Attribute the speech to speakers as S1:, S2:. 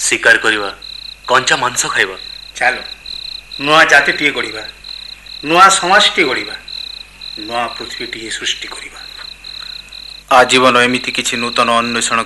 S1: शिकार करवा कंचा मांस खाइबा
S2: चल नुआ जाति टी गढ़ा नुआ समाज टी गढ़ा नुआ पृथ्वी टी सृष्टि करवा आजीवन एमती किसी नूतन अन्वेषण